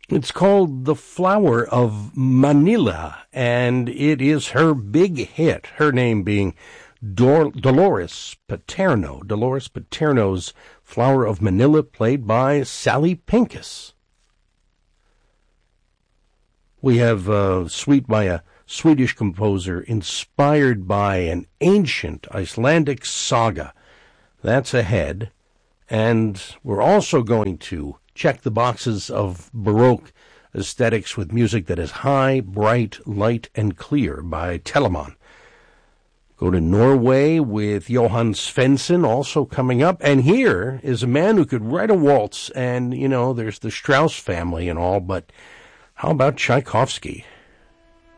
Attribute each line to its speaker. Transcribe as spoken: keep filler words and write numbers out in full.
Speaker 1: It's called The Flower of Manila, and it is her big hit, her name being Dor- Dolores Paterno. Dolores Paterno's Flower of Manila, played by Sally Pincus. We have a suite by a Swedish composer inspired by an ancient Icelandic saga. That's ahead. And we're also going to check the boxes of Baroque aesthetics with music that is high, bright, light, and clear by Telemann. Go to Norway with Johan Svensson also coming up. And here is a man who could write a waltz. And, you know, there's the Strauss family and all, but how about Tchaikovsky?